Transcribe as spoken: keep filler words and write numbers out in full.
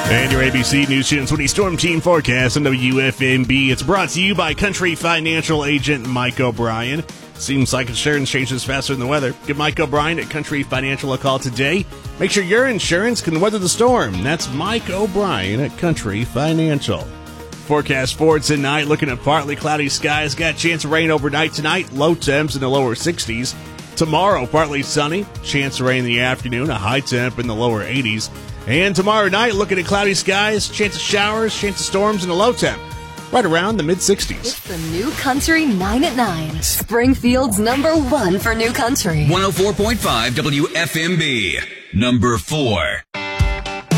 And your A B C News Channel twenty Storm Team Forecast on W F M B. It's brought to you by Country Financial Agent Mike O'Brien. Seems like insurance changes faster than the weather. Give Mike O'Brien at Country Financial a call today. Make sure your insurance can weather the storm. That's Mike O'Brien at Country Financial. Forecast for tonight, looking at partly cloudy skies. Got a chance of rain overnight tonight. Low temps in the lower sixties. Tomorrow, partly sunny. Chance of rain in the afternoon. A high temp in the lower eighties. And tomorrow night, looking at cloudy skies. Chance of showers. Chance of storms in the low temp. Right around the mid-sixties. It's the New Country nine at nine. Springfield's number one for New Country. one oh four point five W F M B. Number four.